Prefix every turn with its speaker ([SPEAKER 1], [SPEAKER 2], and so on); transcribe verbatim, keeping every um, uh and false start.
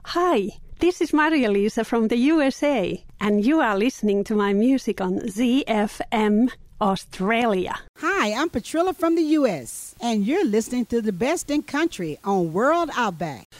[SPEAKER 1] Hi, this is Maria-Lisa from the U S A, and you are listening to my music on Z F M Australia.
[SPEAKER 2] Hi, I'm Patrilla from the U S, and you're listening to the best in country on World Outback.